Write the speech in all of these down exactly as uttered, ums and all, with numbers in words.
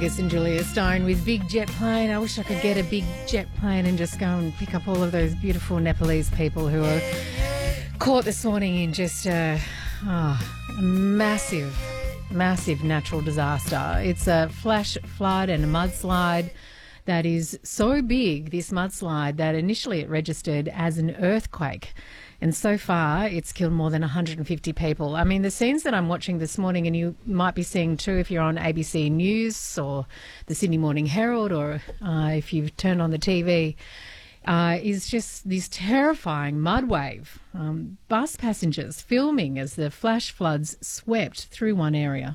Angus and Julia Stone with Big Jet Plane. I wish I could get a big jet plane and just go and pick up all of those beautiful Nepalese people who are caught this morning in just a, oh, a massive, massive natural disaster. It's a flash flood and a mudslide that is so big, this mudslide, that initially it registered as an earthquake. And so far, it's killed more than one hundred fifty people. I mean, the scenes that I'm watching this morning, and you might be seeing too if you're on A B C News or the Sydney Morning Herald, or uh, if you've turned on the T V, uh, is just this terrifying mud wave. Um, bus passengers filming as the flash floods swept through one area.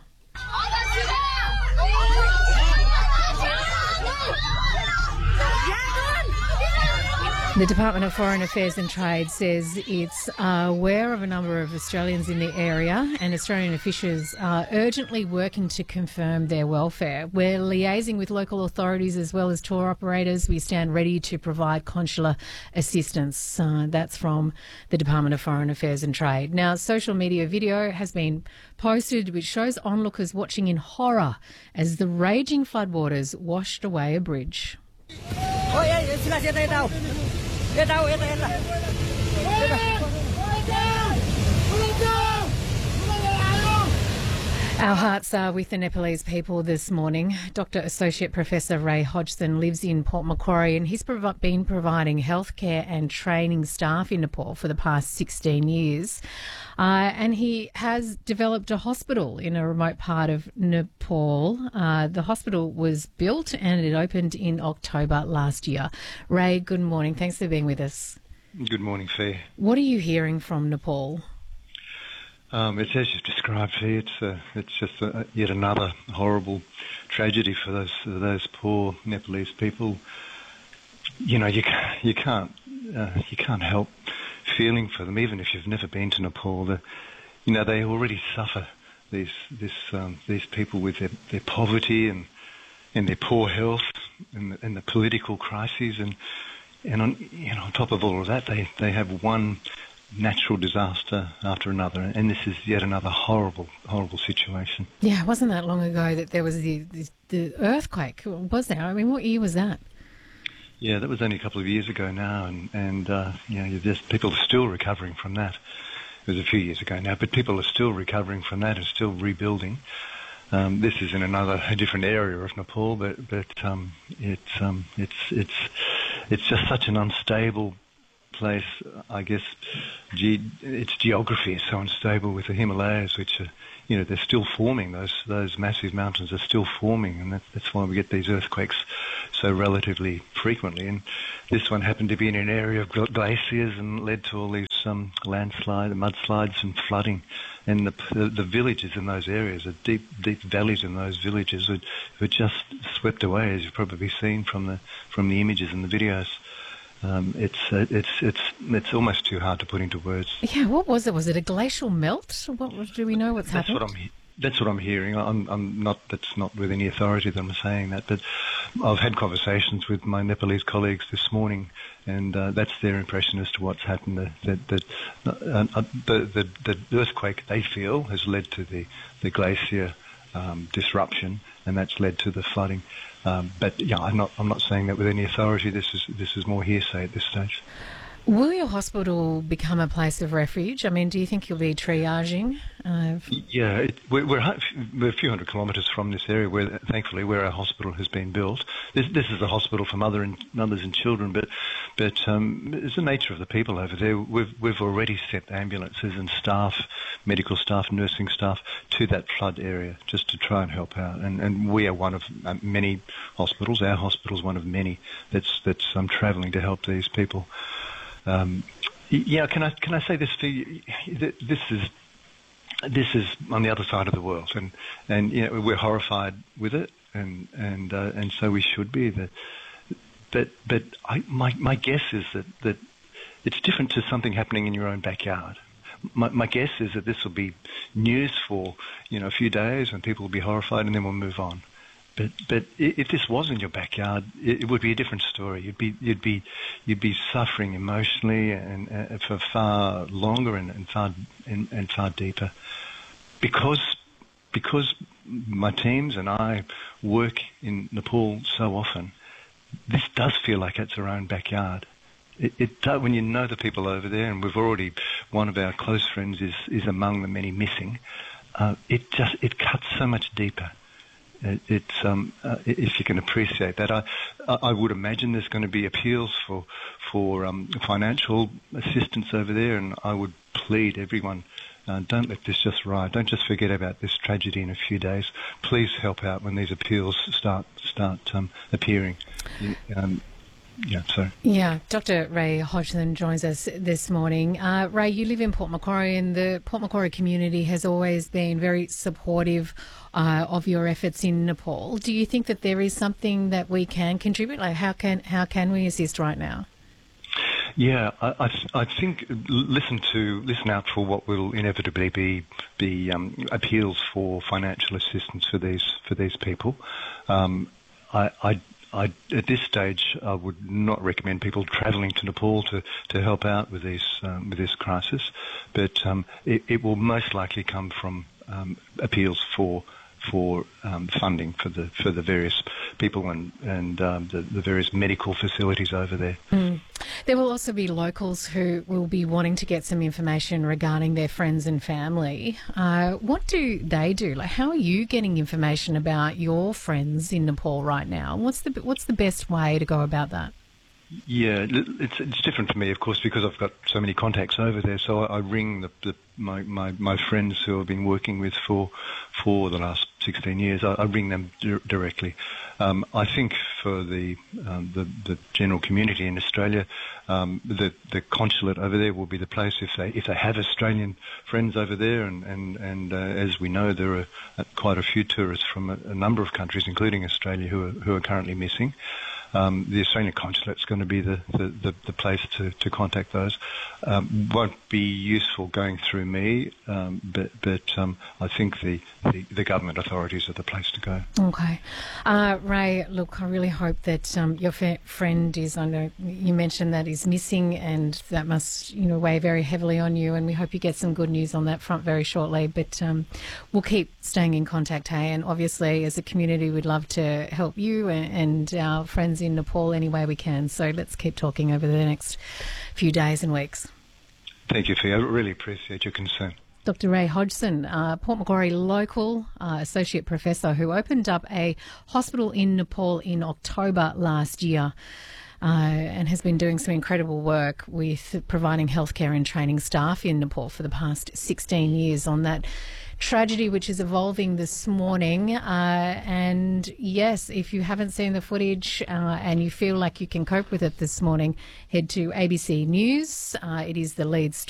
The Department of Foreign Affairs and Trade says it's uh, aware of a number of Australians in the area, and Australian officials are urgently working to confirm their welfare. We're liaising with local authorities as well as tour operators. We stand ready to provide consular assistance. Uh, that's from the Department of Foreign Affairs and Trade. Now, social media video has been posted which shows onlookers watching in horror as the raging floodwaters washed away a bridge. Our hearts are with the Nepalese people this morning. Doctor Associate Professor Ray Hodgson lives in Port Macquarie, and he's prov- been providing healthcare and training staff in Nepal for the past sixteen years. Uh, and he has developed a hospital in a remote part of Nepal. Uh, the hospital was built and it opened in October last year. Ray, good morning. Thanks for being with us. Good morning, Fee. What are you hearing from Nepal? Um, it's as you've described, Fee. It's uh, it's just uh, yet another horrible tragedy for those for those poor Nepalese people. You know, you you can't uh, you can't help feeling for them, even if you've never been to Nepal. The, you know, they already suffer these this um, these people with their, their poverty and and their poor health and the, and the political crises, and and on you know on top of all of that, they they have one natural disaster after another, and this is yet another horrible, horrible situation. Yeah, it wasn't that long ago that there was the, the, the earthquake, was there? I mean, what year was that? Yeah, that was only a couple of years ago now, and, and uh, you know, you're just, people are still recovering from that. It was a few years ago now, but people are still recovering from that and still rebuilding. Um, this is in another, a different area of Nepal, but but um, it's um, it's it's it's just such an unstable place. I guess ge- its geography is so unstable with the Himalayas, which are, you know, they're still forming. Those those massive mountains are still forming, and that, that's why we get these earthquakes so relatively frequently. And this one happened to be in an area of glaciers and led to all these um, landslides, mudslides, and flooding. And the, the the villages in those areas, the deep deep valleys in those villages, were, were just swept away, as you've probably seen from the from the images and the videos. Um, it's uh, it's it's it's almost too hard to put into words. Yeah, what was it? Was it a glacial melt? What do we know what's that's happened? What I'm, that's what I'm hearing. I'm, I'm not. That's not with any authority that I'm saying that, but I've had conversations with my Nepalese colleagues this morning, and uh, that's their impression as to what's happened. That that, that uh, the, the the earthquake they feel has led to the the glacier um, disruption, and that's led to the flooding. Um, but yeah, I'm not. I'm not saying that with any authority. This is this is more hearsay at this stage. Will your hospital become a place of refuge? I mean, do you think you'll be triaging? Uh, yeah, it, we're, we're a few hundred kilometres from this area, where thankfully where our hospital has been built. This, this is a hospital for mother and mothers and children, but but um, it's the nature of the people over there. We've we've already sent ambulances and staff, medical staff, nursing staff to that flood area just to try and help out. And and we are one of many hospitals. Our hospital is one of many that's that's um, travelling to help these people. Um, yeah, can I can I say this for you? This is this is on the other side of the world, and and you know, we're horrified with it, and and uh, and so we should be. That, but but I, my my guess is that, that it's different to something happening in your own backyard. My, my guess is that this will be news for you know a few days, and people will be horrified, and then we'll move on. But but if this was in your backyard, it, it would be a different story. You'd be you'd be you'd be suffering emotionally and, and for far longer and, and far and, and far deeper, because because my teams and I work in Nepal so often, this does feel like it's our own backyard. It, it does, when you know the people over there, and we've already, one of our close friends is, is among the many missing, uh, it just, it cuts so much deeper. It, it's, um, uh, if you can appreciate that. I, I would imagine there's going to be appeals for, for um, financial assistance over there, and I would plead everyone, uh, don't let this just ride. Don't just forget about this tragedy in a few days. Please help out when these appeals start, start um, appearing. Um, Yeah, so. Yeah, Doctor Ray Hodgson joins us this morning. Uh, Ray, you live in Port Macquarie, and the Port Macquarie community has always been very supportive uh, of your efforts in Nepal. Do you think that there is something that we can contribute? Like, how can how can we assist right now? Yeah, I, I, I think listen to listen out for what will inevitably be be um, appeals for financial assistance for these for these people. Um, I. I I, at this stage, I would not recommend people travelling to Nepal to, to help out with these um, with this crisis, but um, it, it will most likely come from um, appeals for for um, funding for the for the various people and and um, the, the various medical facilities over there. Mm. There will also be locals who will be wanting to get some information regarding their friends and family. Uh, what do they do? Like, how are you getting information about your friends in Nepal right now? What's the what's the best way to go about that? Yeah, it's it's different for me, of course, because I've got so many contacts over there. So I, I ring the, the my, my my friends who I've been working with for for the last sixteen years. I, I ring them di- directly. Um, I think for the, um, the the general community in Australia, um, the the consulate over there will be the place if they if they have Australian friends over there, and and and uh, as we know, there are uh, quite a few tourists from a, a number of countries, including Australia, who are who are currently missing. Um, the Australian consulate is going to be the, the, the, the place to, to contact those. Um, won't be useful going through me, um, but, but um, I think the, the, the government authorities are the place to go. Okay. Uh, Ray, look, I really hope that um, your fa- friend is, I know you mentioned that is missing, and that must, you know, weigh very heavily on you, and we hope you get some good news on that front very shortly. But um, we'll keep staying in contact, hey, and obviously as a community we'd love to help you and, and our friends in Nepal any way we can. So let's keep talking over the next few days and weeks. Thank you, Fee. I really appreciate your concern. Doctor Ray Hodgson, uh, Port Macquarie local uh, associate professor who opened up a hospital in Nepal in October last year. Uh, and has been doing some incredible work with providing healthcare and training staff in Nepal for the past sixteen years on that tragedy which is evolving this morning. Uh, and yes, if you haven't seen the footage uh, and you feel like you can cope with it this morning, head to A B C News. Uh, it is the lead story.